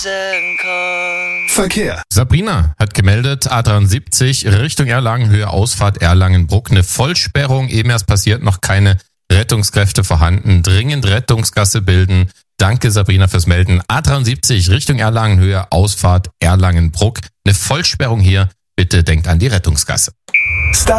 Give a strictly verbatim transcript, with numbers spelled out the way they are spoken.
Verkehr. Sabrina hat gemeldet, A dreiundsiebzig Richtung Erlangen-Höhe, Ausfahrt Erlangen-Bruck. Eine Vollsperrung, eben erst passiert, noch keine Rettungskräfte vorhanden. Dringend Rettungsgasse bilden. Danke Sabrina fürs Melden. A dreiundsiebzig Richtung Erlangen-Höhe, Ausfahrt Erlangen-Bruck. Eine Vollsperrung hier. Bitte denkt an die Rettungsgasse. Star